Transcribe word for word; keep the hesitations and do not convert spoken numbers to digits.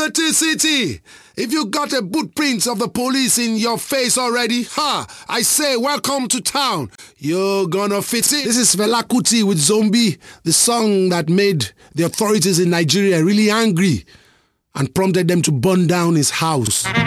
Liberty City. If you got a footprint of the police in your face already, ha, I say welcome to town. You're gonna fit it. This is Fela Kuti with Zombie, the song that made the authorities in Nigeria really angry and prompted them to burn down his house.